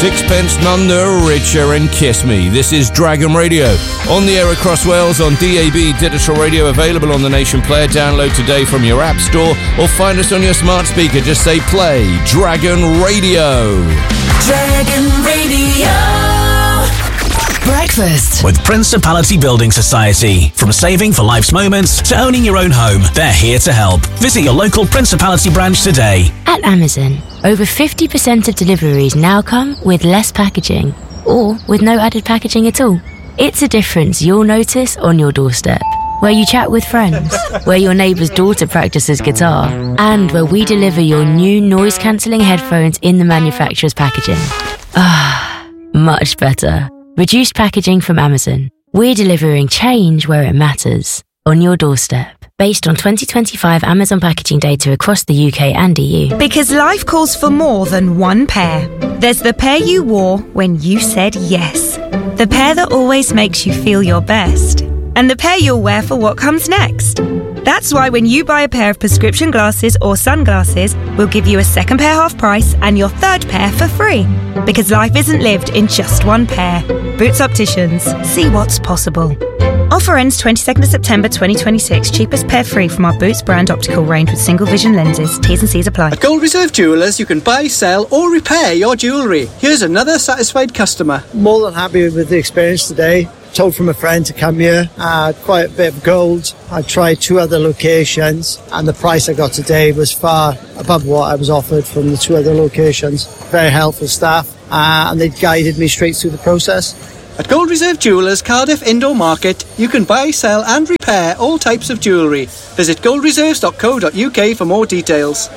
Sixpence None the Richer and Kiss Me. This is Dragon Radio. On the air across Wales on DAB Digital Radio, available on the Nation Player. Download today from your app store or find us on your smart speaker. Just say play Dragon Radio. Dragon Radio. Breakfast with Principality Building Society. From saving for life's moments to owning your own home, they're here to help. Visit your local Principality branch today. At Amazon, over 50% of deliveries now come with less packaging or with no added packaging at all. It's a difference you'll notice on your doorstep, where you chat with friends, where your neighbour's daughter practices guitar, and where we deliver your new noise-cancelling headphones in the manufacturer's packaging. Ah, much better. Reduced packaging from Amazon. We're delivering change where it matters, on your doorstep. Based on 2025 Amazon packaging data across the UK and EU. Because life calls for more than one pair. There's the pair you wore when you said yes. The pair that always makes you feel your best. And the pair you'll wear for what comes next. That's why when you buy a pair of prescription glasses or sunglasses, we'll give you a second pair half price and your third pair for free. Because life isn't lived in just one pair. Boots Opticians. See what's possible. Offer ends 22nd of September 2026. Cheapest pair free from our Boots brand optical range with single vision lenses. T's and C's apply. At Gold Reserve Jewellers, you can buy, sell or repair your jewellery. Here's another satisfied customer. More than happy with the experience today. Told from a friend to come here. I had quite a bit of gold. I tried 2 other locations and the price I got today was far above what I was offered from the 2 other locations. Very helpful staff and they guided me straight through the process. At Gold Reserve Jewellers, Cardiff Indoor Market, you can buy, sell and repair all types of jewellery. Visit goldreserves.co.uk for more details.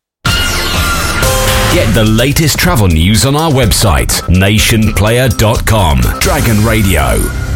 Get the latest travel news on our website, nationplayer.com. Dragon Radio.